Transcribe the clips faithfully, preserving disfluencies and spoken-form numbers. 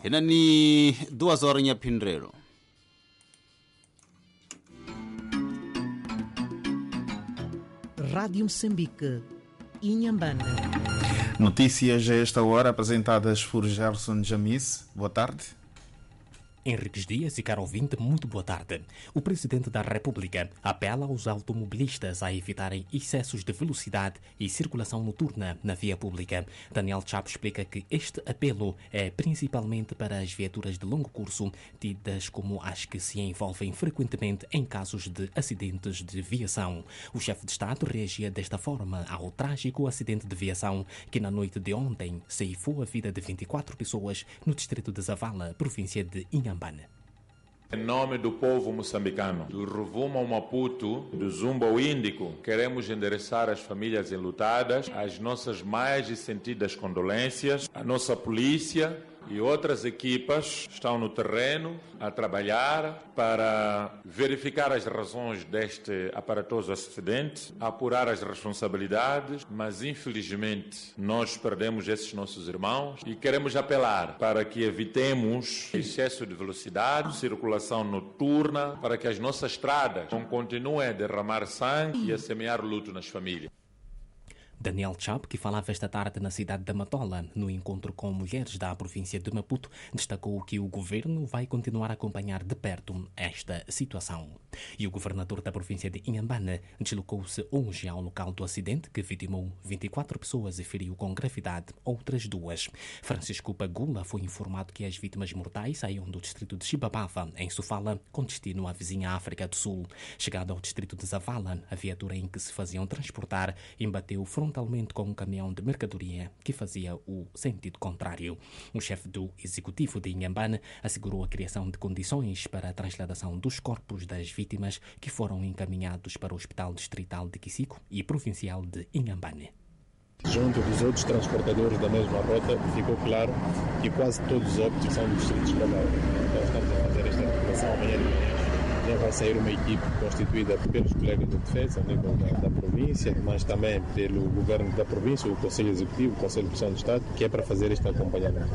Ina ni duas horas em Pindrero. Rádio Moçambique, Inhambane. Notícias a esta hora apresentadas por Gerson Jamis. Boa tarde. Henriques Dias e caro ouvinte, muito boa tarde. O Presidente da República apela aos automobilistas a evitarem excessos de velocidade e circulação noturna na via pública. Daniel Chapo explica que este apelo é principalmente para as viaturas de longo curso, tidas como as que se envolvem frequentemente em casos de acidentes de viação. O chefe de Estado reagia desta forma ao trágico acidente de viação que na noite de ontem ceifou a vida de vinte e quatro pessoas no distrito de Zavala, província de Inhambane. Em nome do povo moçambicano, do Rovuma ao Maputo, do Zumba ao Índico, queremos endereçar às famílias enlutadas as nossas mais sentidas condolências. A nossa polícia e outras equipas estão no terreno a trabalhar para verificar as razões deste aparatoso acidente, apurar as responsabilidades, mas infelizmente nós perdemos esses nossos irmãos e queremos apelar para que evitemos excesso de velocidade, circulação noturna, para que as nossas estradas não continuem a derramar sangue e a semear luto nas famílias. Daniel Chapo, que falava esta tarde na cidade da Matola, no encontro com mulheres da província de Maputo, destacou que o governo vai continuar a acompanhar de perto esta situação. E o governador da província de Inhambane deslocou-se hoje ao local do acidente que vitimou vinte e quatro pessoas e feriu com gravidade outras duas. Francisco Pagula foi informado que as vítimas mortais saíam do distrito de Chibabava, em Sofala, com destino à vizinha África do Sul. Chegado ao distrito de Zavala, a viatura em que se faziam transportar embateu frontalmente com um caminhão de mercadoria que fazia o sentido contrário. O chefe do executivo de Inhambane assegurou a criação de condições para a transladação dos corpos das vítimas que foram encaminhados para o Hospital Distrital de Quisico e Provincial de Inhambane. Junto dos outros transportadores da mesma rota, ficou claro que quase todos os óbitos são do distrito de Chibabava. Então estamos a fazer esta articulação amanhã de manhã. Já vai sair uma equipe constituída pelos colegas de defesa a nível da, da província, mas também pelo governo da província, o Conselho Executivo, o Conselho de Pressão do Estado, que é para fazer este acompanhamento.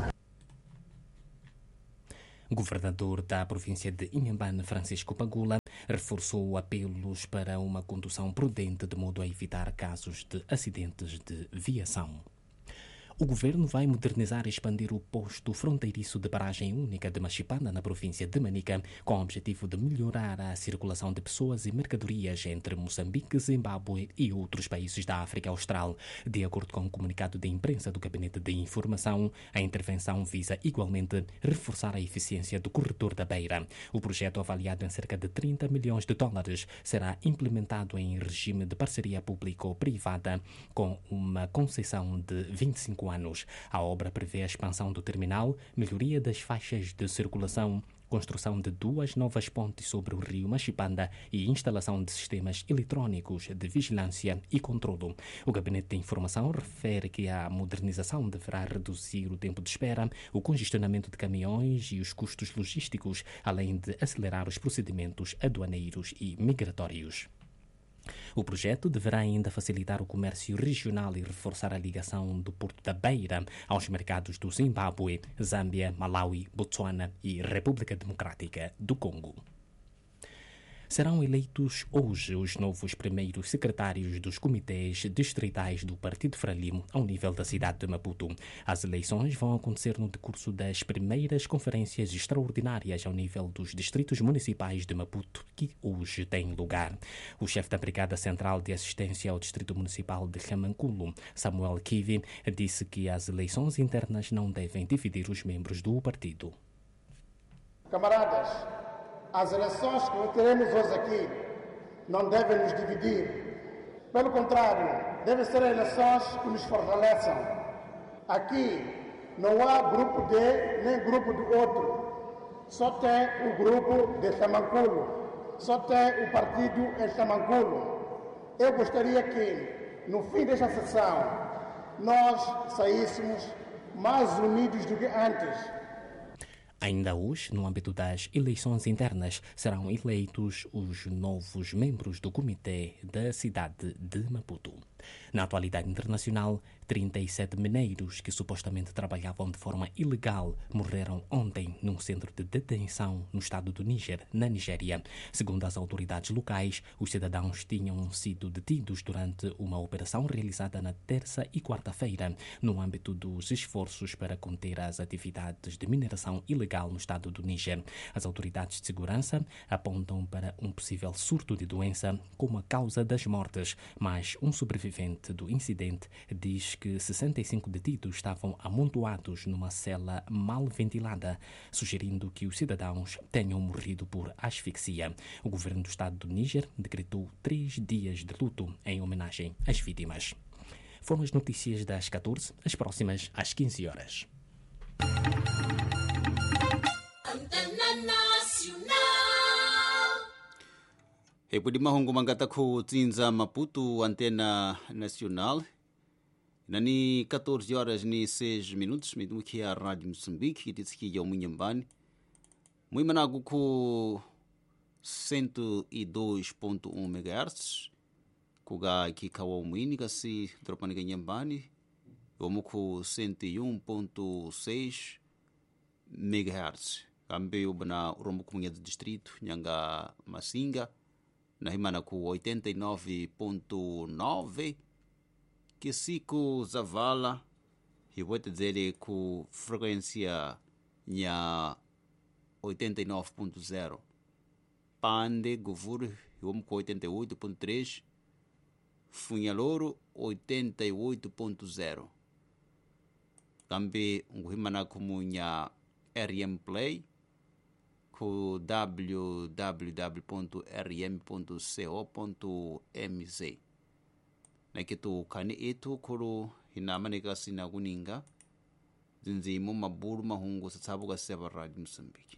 O governador da província de Inhambane, Francisco Pagula, reforçou apelos para uma condução prudente de modo a evitar casos de acidentes de viação. O governo vai modernizar e expandir o posto fronteiriço de paragem única de Machipana, na província de Manica, com o objetivo de melhorar a circulação de pessoas e mercadorias entre Moçambique, Zimbábue e outros países da África Austral. De acordo com o comunicado de imprensa do Gabinete de Informação, a intervenção visa igualmente reforçar a eficiência do corredor da Beira. O projeto, avaliado em cerca de trinta milhões de dólares, será implementado em regime de parceria público-privada com uma concessão de vinte e cinco anos. A obra prevê a expansão do terminal, melhoria das faixas de circulação, construção de duas novas pontes sobre o rio Machipanda e instalação de sistemas eletrônicos de vigilância e controlo. O Gabinete de Informação refere que a modernização deverá reduzir o tempo de espera, o congestionamento de caminhões e os custos logísticos, além de acelerar os procedimentos aduaneiros e migratórios. O projeto deverá ainda facilitar o comércio regional e reforçar a ligação do Porto da Beira aos mercados do Zimbábue, Zâmbia, Malawi, Botsuana e República Democrática do Congo. Serão eleitos hoje os novos primeiros secretários dos comitês distritais do Partido Frelimo ao nível da cidade de Maputo. As eleições vão acontecer no decurso das primeiras conferências extraordinárias ao nível dos distritos municipais de Maputo, que hoje têm lugar. O chefe da Brigada Central de Assistência ao Distrito Municipal de Xamanculo, Samuel Kivi, disse que as eleições internas não devem dividir os membros do partido. Camaradas, as eleições que teremos hoje aqui não devem nos dividir. Pelo contrário, devem ser eleições que nos fortaleçam. Aqui não há grupo de nem grupo do outro. Só tem o grupo de Xamanculo. Só tem o partido em Xamanculo. Eu gostaria que, no fim desta sessão, nós saíssemos mais unidos do que antes. Ainda hoje, no âmbito das eleições internas, serão eleitos os novos membros do Comitê da cidade de Maputo. Na atualidade internacional, trinta e sete mineiros que supostamente trabalhavam de forma ilegal morreram ontem num centro de detenção no estado do Níger, na Nigéria. Segundo as autoridades locais, os cidadãos tinham sido detidos durante uma operação realizada na terça e quarta-feira, no âmbito dos esforços para conter as atividades de mineração ilegal no estado do Níger. As autoridades de segurança apontam para um possível surto de doença como a causa das mortes, mas um sobrevivente do incidente diz que sessenta e cinco detidos estavam amontoados numa cela mal ventilada, sugerindo que os cidadãos tenham morrido por asfixia. O governo do estado do Níger decretou três dias de luto em homenagem às vítimas. Foram as notícias das catorze, as próximas às quinze horas. Epudi mahungu mangata ku Tsinza Maputo, Antena Nacional. Nani catorze horas ni seis minutos, midmu ki a Rádio Moçambique, que disse que é o Munhambane. Muimanago ku cento e dois ponto um megahertz. Kuga aqui kawa muinika si tropaniga Nhambane. Omu ku cento e um ponto seis megahertz. Kambe ubana urombo kumunha do distrito, Nhanga Masinga. Na Rimana com oitenta e nove ponto nove, que Sico Zavala, e vou te dizer com frequência nha oitenta e nove ponto zero. Pande, Govur, eu com oitenta e oito ponto três, Funhaloro, oitenta e oito ponto zero. Também um Rimana como nha R M Play, com w w w ponto r m ponto co ponto m z. Nakitu kani etu kuru hinamaneka sina kuninga zinzimo maburu mahungu satsabuga seba Rádio Moçambique.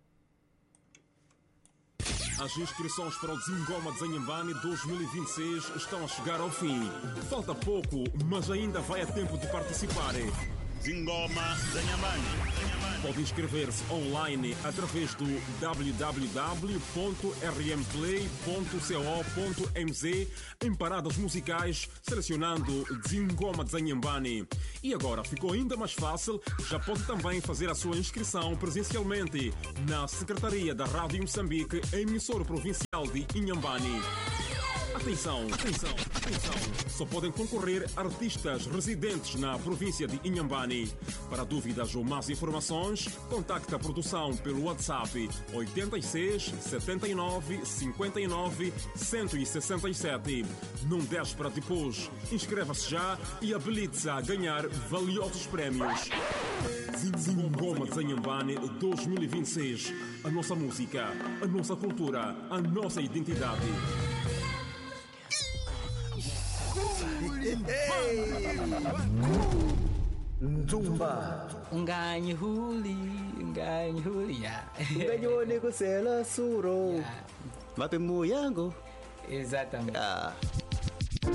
As inscrições para o Dzingoma de Anhambane dois mil e vinte e seis estão a chegar ao fim. Falta pouco, mas ainda vai a tempo de participar. Dzingoma de Anhambane. Pode inscrever-se online através do w w w ponto r m play ponto co ponto m z em paradas musicais, selecionando Dzingoma de Anhambane. E agora ficou ainda mais fácil, já pode também fazer a sua inscrição presencialmente na Secretaria da Rádio Moçambique, emissora provincial de Inhambane. Atenção, atenção, atenção. Só podem concorrer artistas residentes na província de Inhambane. Para dúvidas ou mais informações, contacte a produção pelo WhatsApp oito seis, sete nove, cinco nove, um seis sete. Não deixe para depois. Inscreva-se já e habilite-se a ganhar valiosos prémios. Dzingoma de Anhambane dois mil e vinte e seis. A nossa música, a nossa cultura, a nossa identidade. Nzumba Nganyi huli Nganyi huli ya Nganyone kusela suro ya. Mape mu yangu. Exatamente Ah.